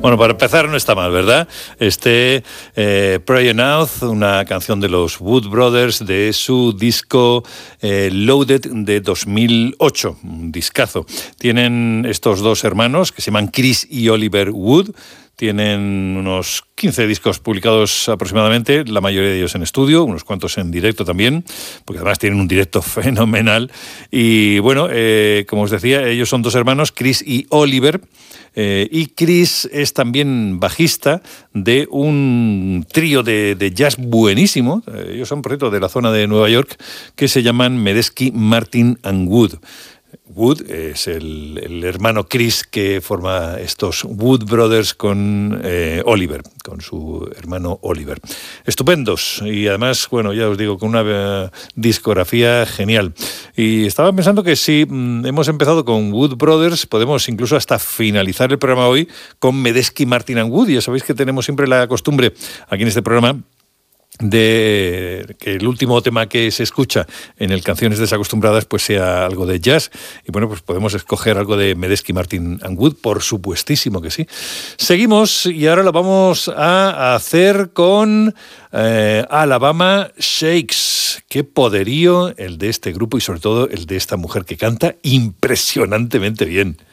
Bueno, para empezar no está mal, ¿verdad? Pray on Earth, una canción de los Wood Brothers de su disco Loaded de 2008, un discazo. Tienen estos dos hermanos que se llaman Chris y Oliver Wood. Tienen unos 15 discos publicados aproximadamente, la mayoría de ellos en estudio, unos cuantos en directo también, porque además tienen un directo fenomenal. Y bueno, como os decía, ellos son dos hermanos, Chris y Oliver. Y Chris es también bajista de un trío de jazz buenísimo. Ellos son, por cierto, de la zona de Nueva York, que se llaman Medeski, Martin and Wood. Wood es el hermano Chris que forma estos Wood Brothers con Oliver, con su hermano Oliver. Estupendos y además, bueno, ya os digo, con una discografía genial. Y estaba pensando que si hemos empezado con Wood Brothers, podemos incluso hasta finalizar el programa hoy con Medeski, Martin and Wood. Ya sabéis que tenemos siempre la costumbre aquí en este programa de que el último tema que se escucha en el Canciones Desacostumbradas pues sea algo de jazz, y bueno, pues podemos escoger algo de Medeski, Martin and Wood, por supuestísimo que sí. Seguimos y ahora lo vamos a hacer con Alabama Shakes. Qué poderío el de este grupo y sobre todo el de esta mujer que canta impresionantemente bien.